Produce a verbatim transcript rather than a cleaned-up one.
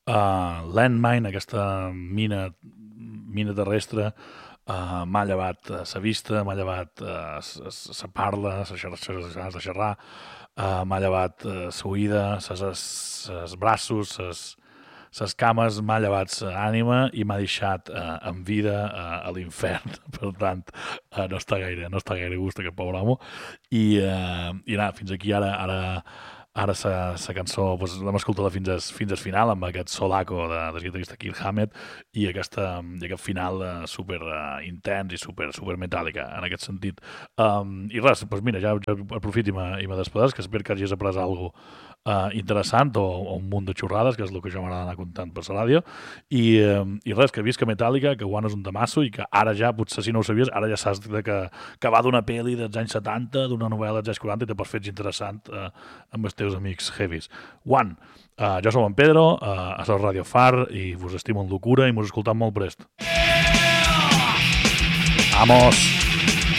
Uh, Landmine, aquesta mina, mina terrestre, uh, m'ha llevat uh, sa vista, m'ha llevat uh, sa, sa parla, sa xerrar, sa xerrar, uh, m'ha llevat uh, sa oïda, ses, ses braços, ses, ses cames, m'ha llevat sa ànima i m'ha deixat uh, en vida uh, a l'infern. Per tant, uh, no està gaire, no està gaire a gust aquest pobre home. I, uh, i anar, fins aquí ara... ara Ara sa cançó doncs, l'hem escoltat fins al, fins al final amb aquest solaco de, del guitarrista Kirk Hammett i, aquesta, i aquest final uh, super uh, intens i super, super metàl·lica en aquest sentit. Um, I res, doncs mira, ja, ja aprofito i me despedeix, que espero que hagis après alguna cosa uh, interessant o, o un munt de xurrades, que és el que jo m'agrada anar contant per la ràdio. I, um, I res, que visca Metallica, que One és un tamasso i que ara ja, potser si no ho sabies, ara ja saps que, que va d'una pel·li dels anys setanta, d'una novel·la dels anys quaranta i te pots fer interessant uh, amb els teus amics heavies. One, uh, jo som en Pedro, uh, a la Ràdio Far, i vos estimo en locura i mos escoltam molt prest. Vamos!